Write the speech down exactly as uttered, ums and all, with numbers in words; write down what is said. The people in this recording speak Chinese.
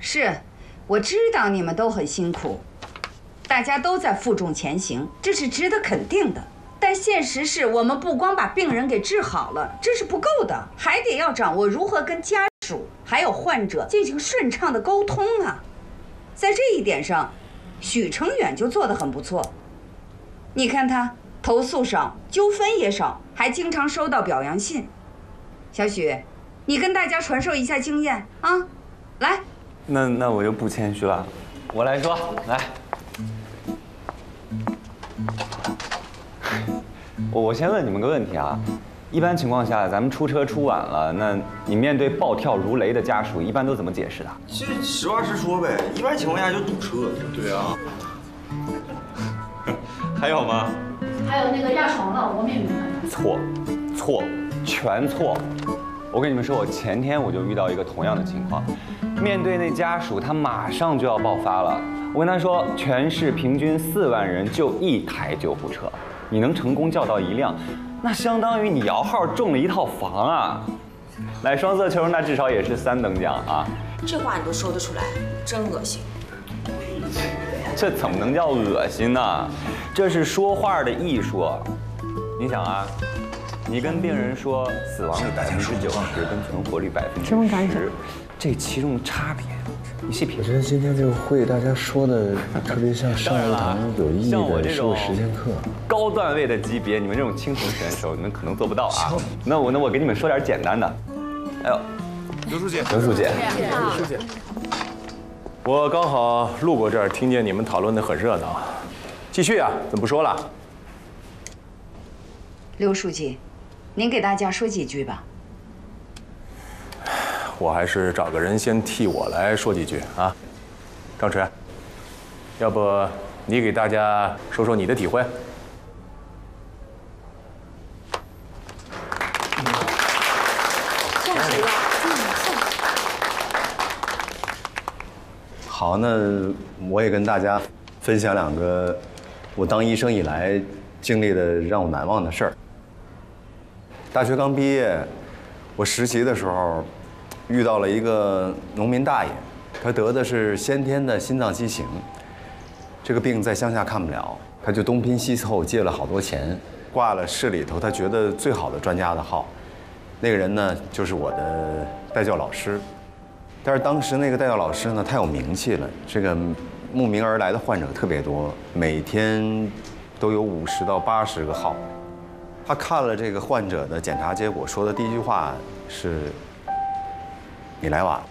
是，我知道你们都很辛苦，大家都在负重前行，这是值得肯定的。但现实是我们不光把病人给治好了，这是不够的，还得要掌握如何跟家属还有患者进行顺畅的沟通啊。在这一点上，许成远就做得很不错。你看他投诉少，纠纷也少，还经常收到表扬信。小许，你跟大家传授一下经验啊，来。 那那我就不谦虚了，我来说，来。我我先问你们个问题啊，一般情况下，咱们出车出晚了，那你面对暴跳如雷的家属，一般都怎么解释的？ 其实实话实说呗，一般情况下就堵车。对啊。 还有吗？ 还有那个压床了，我们也明白。 错，错，全错。我跟你们说，我前天我就遇到一个同样的情况，面对那家属，他马上就要爆发了。我跟他说，全市平均四万人就一台救护车，你能成功叫到一辆，那相当于你摇号中了一套房啊！来双色球，那至少也是三等奖啊！ 这话你都说得出来，真恶心。 这怎么能叫恶心呢？这是说话的艺术。你想啊，你跟病人说死亡率百分之九十跟存活率百分之十，这其中的差别，你细品。 我觉得今天这个会大家说的特别像上一堂有意义的社会实践课。 高段位的级别，你们这种轻层选手，你们可能做不到啊。那我那我给你们说点简单的。哎呦， 刘书记， 刘书记， 刘书记。我刚好路过这儿，听见你们讨论的很热闹。继续啊，怎么不说了？ 刘书记，您给大家说几句吧。 我还是找个人先替我来说几句啊。张弛，要不你给大家说说你的体会？ 下谁呀？ 好，那我也跟大家分享两个我当医生以来经历的让我难忘的事儿。大学刚毕业，我实习的时候遇到了一个农民大爷，他得的是先天的心脏畸形，这个病在乡下看不了，他就东拼西凑借了好多钱，挂了市里头他觉得最好的专家的号。那个人呢，就是我的带教老师。但是当时那个带教老师呢，太有名气了，这个慕名而来的患者特别多，每天都有五十到八十个号。他看了这个患者的检查结果，说的第一句话是：“你来晚了。”